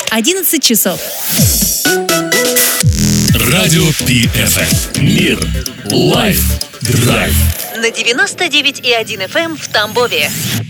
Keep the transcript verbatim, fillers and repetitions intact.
одиннадцать часов. Радио Пи Эф Эм. Мир. Лайф. Драйв. На девяносто девять и один эф эм в Тамбове.